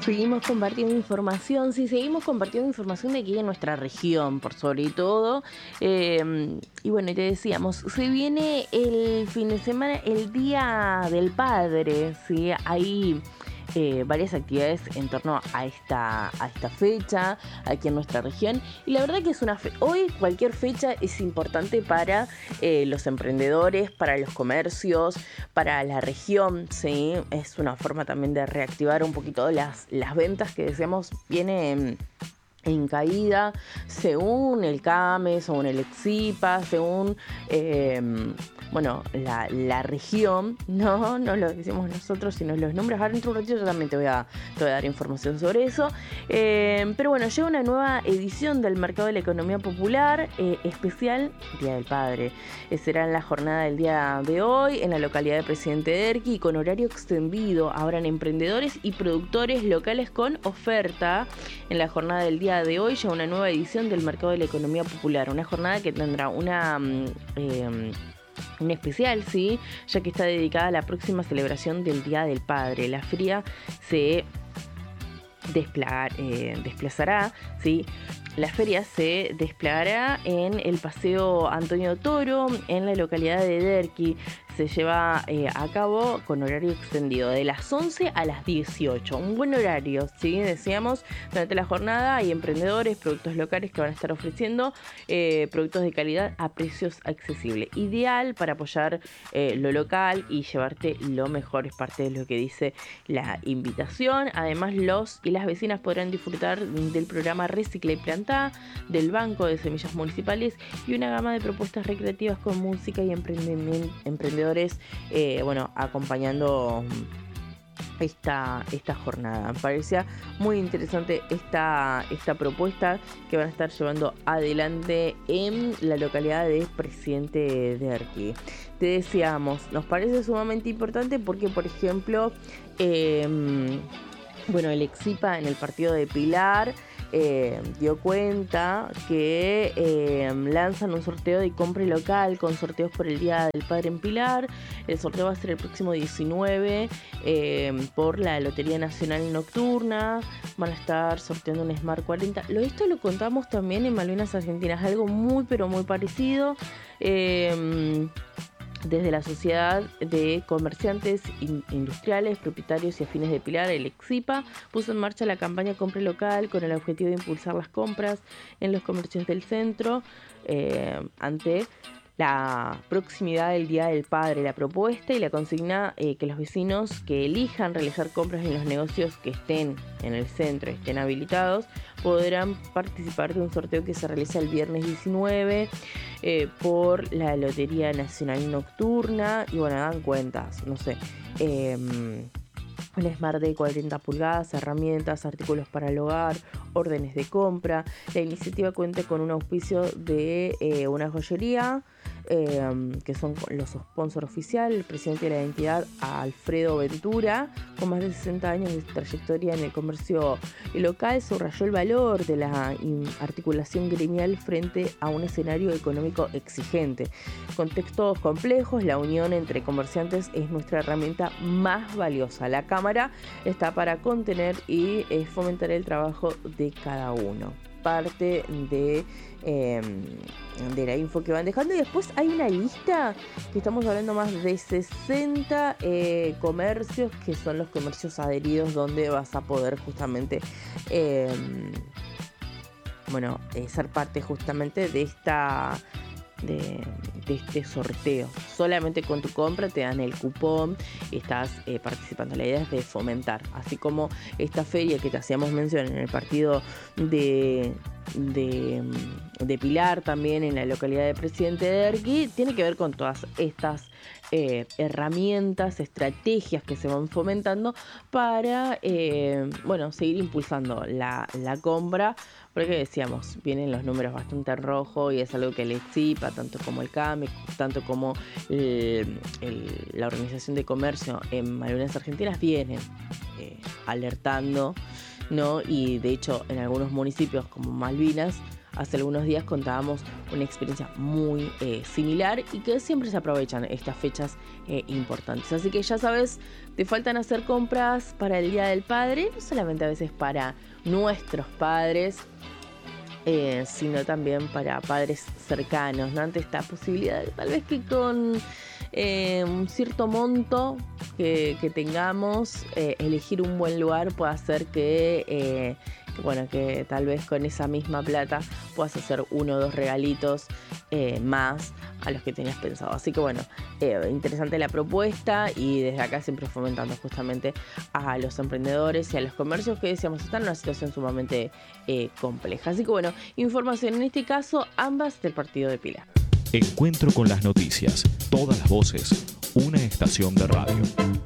Seguimos compartiendo información, sí, seguimos compartiendo información de aquí en nuestra región, por sobre todo. Y bueno, te decíamos, se viene el fin de semana, el Día del Padre, ¿sí? Hay varias actividades en torno a esta fecha aquí en nuestra región. Y la verdad que es hoy cualquier fecha es importante para los emprendedores, para los comercios, para la región, ¿sí? Es una forma también de reactivar un poquito las ventas que decíamos viene en caída, según el CAME, según el EXIPA, según la región, no lo decimos nosotros, sino los números. Ahora dentro de un ratito yo también te voy a dar información sobre eso. Pero bueno, llega una nueva edición del Mercado de la Economía Popular, especial Día del Padre. Será en la jornada del día de hoy, en la localidad de Presidente Derqui, con horario extendido. Habrán emprendedores y productores locales con oferta. En la jornada del día de hoy llega una nueva edición del Mercado de la Economía Popular, una jornada que tendrá un especial, ¿sí? Ya que está dedicada a la próxima celebración del Día del Padre. La feria se desplazará, ¿sí? La feria se desplegará en el Paseo Antonio Toro, en la localidad de Derqui. Se lleva a cabo con horario extendido de las 11 a las 18. Un buen horario, ¿sí? Decíamos, durante la jornada hay emprendedores, productos locales que van a estar ofreciendo productos de calidad a precios accesibles. Ideal para apoyar lo local y llevarte lo mejor, es parte de lo que dice la invitación. Además, los y las vecinas podrán disfrutar del programa Recicla y Plantá, del Banco de Semillas Municipales y una gama de propuestas recreativas con música y emprendedores acompañando esta jornada. Me parecía muy interesante esta propuesta que van a estar llevando adelante en la localidad de Presidente Derqui. Te decíamos, nos parece sumamente importante porque, por ejemplo, el EXIPA en el partido de Pilar dio cuenta que lanzan un sorteo de compra local con sorteos por el Día del Padre en Pilar. El sorteo va a ser el próximo 19 por la Lotería Nacional Nocturna. Van a estar sorteando un Smart 40. Esto lo contamos también en Malvinas Argentinas, algo muy pero muy parecido. Desde la Sociedad de Comerciantes Industriales, Propietarios y Afines de Pilar, el EXIPA, puso en marcha la campaña Compre Local con el objetivo de impulsar las compras en los comercios del centro ante la proximidad del Día del Padre. La propuesta y la consigna que los vecinos que elijan realizar compras en los negocios que estén en el centro, estén habilitados, podrán participar de un sorteo que se realiza el viernes 19 por la Lotería Nacional Nocturna. Y bueno, dan cuentas, no sé, un Smart de 40 pulgadas, herramientas, artículos para el hogar, órdenes de compra. La iniciativa cuenta con un auspicio de una joyería, que son los sponsors oficiales, el presidente de la entidad, Alfredo Ventura, con más de 60 años de trayectoria en el comercio local, subrayó el valor de la articulación gremial frente a un escenario económico exigente. Contextos complejos, la unión entre comerciantes es nuestra herramienta más valiosa. La Cámara está para contener y fomentar el trabajo de cada uno. Parte de la info que van dejando. Y después hay una lista que estamos hablando más de 60 comercios, que son los comercios adheridos, donde vas a poder justamente ser parte justamente de este sorteo. Solamente con tu compra te dan el cupón y estás participando. La idea es de fomentar, así como esta feria que te hacíamos mención en el partido de Pilar, también en la localidad de Presidente Derqui, tiene que ver con todas estas herramientas, estrategias que se van fomentando para seguir impulsando la compra, porque decíamos, vienen los números bastante rojos y es algo que el EXIPA, tanto como el CAME, tanto como la Organización de Comercio en Malvinas Argentinas, vienen alertando, ¿no? Y de hecho en algunos municipios como Malvinas hace algunos días contábamos una experiencia muy similar y que siempre se aprovechan estas fechas importantes. Así que ya sabes, te faltan hacer compras para el Día del Padre, no solamente a veces para nuestros padres, sino también para padres cercanos, ¿no? Ante esta posibilidad, tal vez que con un cierto monto que tengamos, elegir un buen lugar puede hacer que tal vez con esa misma plata puedas hacer 1 o 2 regalitos más a los que tenías pensado. Así que interesante la propuesta, y desde acá siempre fomentando justamente a los emprendedores y a los comercios que decíamos están en una situación sumamente compleja. Así que información en este caso ambas del partido de Pilar. Encuentro con las noticias, todas las voces, una estación de radio.